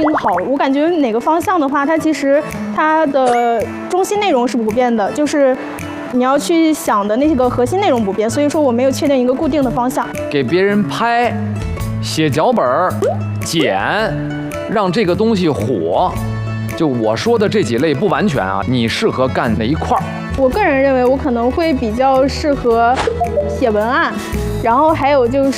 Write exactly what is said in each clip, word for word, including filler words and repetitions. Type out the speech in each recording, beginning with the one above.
好。我感觉哪个方向的话，它其实它的中心内容是不变的，就是你要去想的那个核心内容不变。所以说我没有确定一个固定的方向。 给别人拍、写脚本、剪，让这个东西火。就我说的这几类不完全啊，你适合干哪一块儿？ 我个人认为我可能会比较适合写文案，然后还有就是。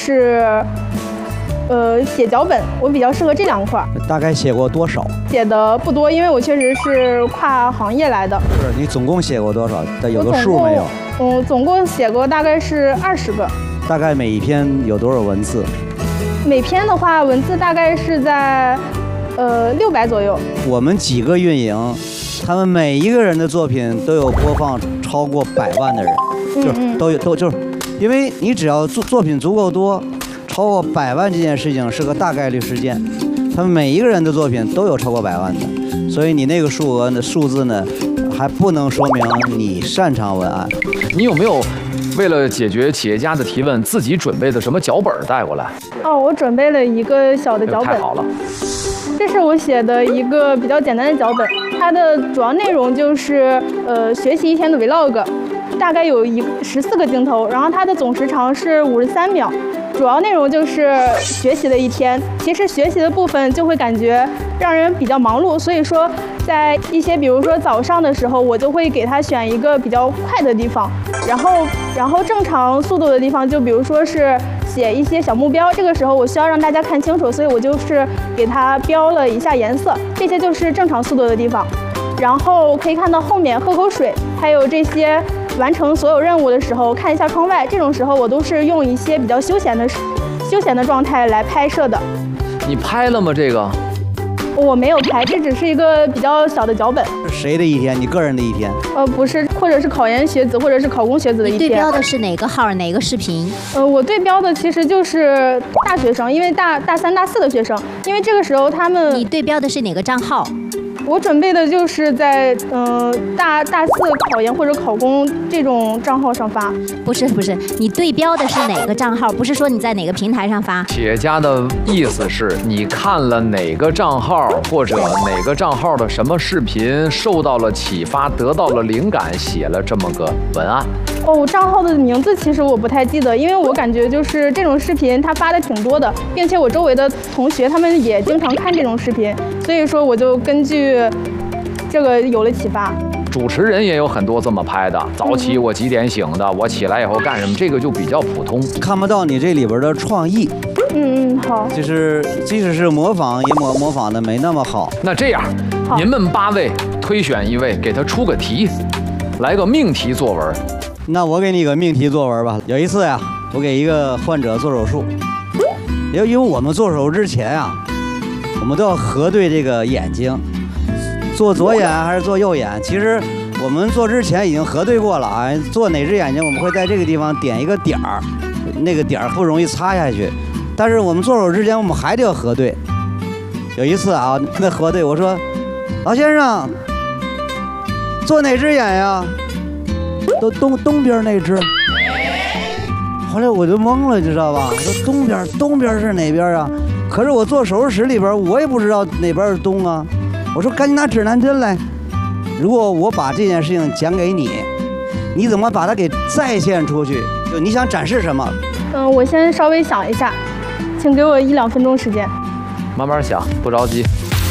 呃，写脚本，我比较适合这两块。 大概写过多少？ 写的不多，因为我确实是跨行业来的。 不是，你总共写过多少？有个数没有？ 嗯，总共写过大概是二十个。 大概每一篇有多少文字？ 每篇的话，文字大概是在呃六百左右。 我们几个运营，他们每一个人的作品都有播放超过百万的人， 嗯、 就是都有都就是，因为你只要作作品足够多。超过百万这件事情是个大概率事件，他们每一个人的作品都有超过百万的，所以你那个数额的数字呢，还不能说明你擅长文案。 你有没有为了解决企业家的提问，自己准备的什么脚本带过来？ 哦，我准备了一个小的脚本。 太好了， 这是我写的一个比较简单的脚本，它的主要内容就是呃学习一天的 vlog， 大概有一十四个镜头，然后它的总时长是五十三秒。主要内容就是学习的一天，其实学习的部分就会感觉让人比较忙碌，所以说在一些比如说早上的时候，我就会给他选一个比较快的地方，然后然后正常速度的地方，就比如说是写一些小目标，这个时候我需要让大家看清楚，所以我就是给他标了一下颜色，这些就是正常速度的地方。然后可以看到后面喝口水，还有这些完成所有任务的时候看一下窗外，这种时候我都是用一些比较休闲的休闲的状态来拍摄的。 你拍了吗？这个我没有拍，这只是一个比较小的脚本。 谁的一天？你个人的一天？ 呃，不是，或者是考研学子，或者是考公学子的一天。 你对标的是哪个号？哪个视频？ 呃，我对标的其实就是大学生，因为大大三、大四的学生，因为这个时候他们。 你对标的是哪个账号？ 我准备的就是在嗯、呃、大大四考研或者考公这种账号上发。 不是不是，你对标的是哪个账号？不是说你在哪个平台上发。 企业家的意思是你看了哪个账号或者哪个账号的什么视频受到了启发，得到了灵感，写了这么个文案。 哦，账号的名字其实我不太记得，因为我感觉就是这种视频他发的挺多的，并且我周围的同学他们也经常看这种视频，所以说我就根据这个有了启发。 主持人也有很多这么拍的，早起我几点醒的，我起来以后干什么，这个就比较普通， 看不到你这里边的创意。 嗯嗯，好。 就是即使是模仿，也模模仿的没那么好。 那这样，您们八位推选一位，给他出个题，来个命题作文。 那我给你个命题作文吧。有一次呀，我给一个患者做手术，因为我们做手术之前啊，我们都要核对这个眼睛，做左眼还是做右眼。其实我们做之前已经核对过了啊，做哪只眼睛我们会在这个地方点一个点儿，那个点儿不容易擦下去。但是我们做手术之前我们还得要核对。有一次啊，那核对我说，老先生，做哪只眼呀？都东东边那只。后来我就懵了，你知道吧？我说东边，东边是哪边啊？可是我做手术室里边，我也不知道哪边是东啊。我说赶紧拿指南针来。如果我把这件事情讲给你，你怎么把它给再现出去？就你想展示什么？ 嗯，我先稍微想一下，请给我一两分钟时间。 慢慢想，不着急。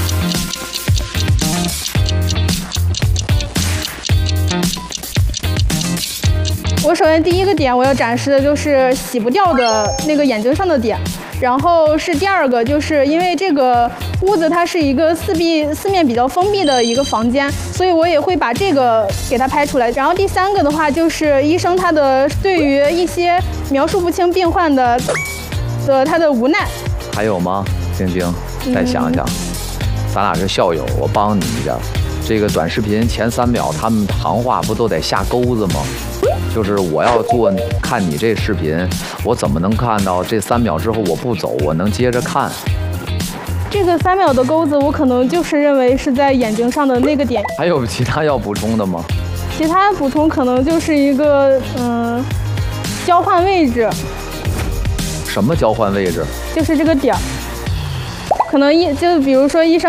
我首先第一个点我要展示的就是洗不掉的那个眼睛上的点，然后是第二个，就是因为这个屋子它是一个四壁四面比较封闭的一个房间，所以我也会把这个给它拍出来。然后第三个的话就是医生他的对于一些描述不清病患的的他的无奈。 还有吗？晶晶，再想想，咱俩是校友，我帮你一下。这个短视频前三秒他们行话不都得下钩子吗？就是我要做看你这视频，我怎么能看到这三秒之后我不走，我能接着看？ 这个三秒的钩子，我可能就是认为是在眼睛上的那个点。 还有其他要补充的吗？ 其他补充可能就是一个嗯，交换位置。 什么交换位置？ 就是这个点儿，可能一就比如说医生。